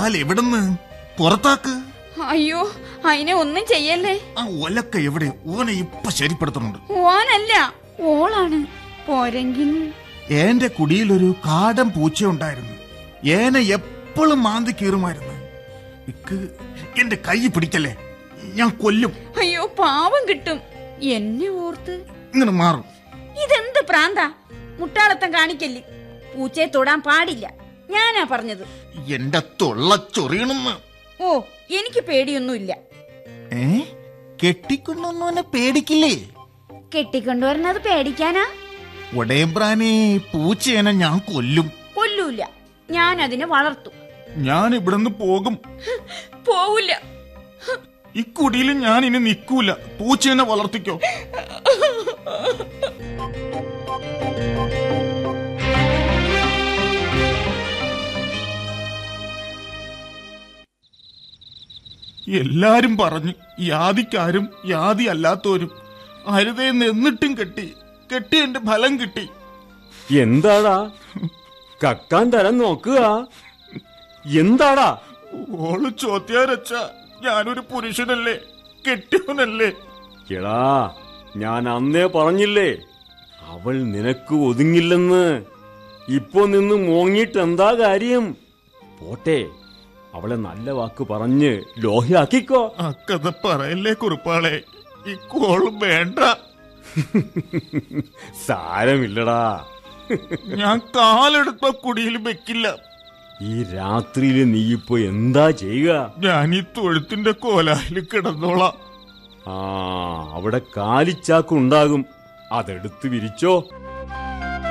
കാലെവിടുന്ന് പുറത്താക്ക്. അയ്യോ, അതിനെ ഒന്നും ചെയ്യല്ലേ. ആ ഒലക്ക എവിടെ? ഓനെ ഇപ്പൊ ശരിപ്പെടുത്തുന്നുണ്ട്. ഓനല്ല, ഓളാണ്. പോരെങ്കിൽ എന്റെ കുടിയിലൊരു കാടൻ പൂച്ചയുണ്ടായിരുന്നു. ഏനെ എപ്പോഴും മാന്തി കീറുമായിരുന്നു. എന്റെ കൈ പിടിക്കല്ലേ, ഞാൻ കൊല്ലും. അയ്യോ, പാവം കിട്ടും. എന്നെ ഓർത്ത് ഇങ്ങനെ മാറും. ഇതെന്ത് പ്രാന്ത? മുട്ടാളത്തം കാണിക്കല്ലേ. പൂച്ചയെ തൊടാൻ പാടില്ല, ഞാനാ പറഞ്ഞത്. എന്റെ തൊള്ള ചൊറിയണെന്ന്. ഓ, എനിക്ക് പേടിയൊന്നുമില്ല. കെട്ടിക്കൊണ്ടൊന്നും പേടിക്കില്ലേ? കെട്ടിക്കൊണ്ടുവരുന്നത് പേടിക്കാനാ? ഒടയമ്പ്രാനെ, പൂച്ചേനെ ഞാൻ കൊല്ലും. കൊല്ലൂല, ഞാൻ അതിനെ വളർത്തും. ഞാൻ ഇവിടുന്ന് പോകും. പോവില്ല. ഇക്കുടിയിൽ ഞാൻ ഇനി നിൽക്കൂല. പൂച്ചേനെ വളർത്തിക്കോ. എല്ലാരും പറഞ്ഞു, യാതിക്കാരും യാതി അല്ലാത്തവരും അരുതേന്ന് എന്നിട്ടും കെട്ടി എന്റെ ഫലം കിട്ടി. എന്താടാ കക്കാൻ തരം നോക്കുക? എന്താടാ? ഓള് ചോദ്യാരച്ച, ഞാനൊരു പുരുഷനല്ലേ, കെട്ടിയവനല്ലേ? എടാ, ഞാൻ അന്നേ പറഞ്ഞില്ലേ അവൾ നിനക്ക് ഒതുങ്ങില്ലെന്ന്. ഇപ്പൊ നിന്ന് മോങ്ങിട്ട് എന്താ കാര്യം? പോട്ടെ, അവളെ നല്ല വാക്ക് പറഞ്ഞ് ലോഹിയാക്കിക്കോ. കഥ പറയല്ലേ കുറുപ്പാളെ, ഈ കോളും വേണ്ട. സാരമില്ലടാ, ഞാൻ കാലെടുത്ത കുടിയിൽ വെക്കില്ല. ഈ രാത്രിയില് നീ ഇപ്പൊ എന്താ ചെയ്യുക? ഞാൻ ഈ തൊഴുത്തിന്റെ കോലായിൽ കിടന്നോളാം. അവിടെ കാലിച്ചാക്കുണ്ടാകും, അതെടുത്ത് വിരിച്ചോ.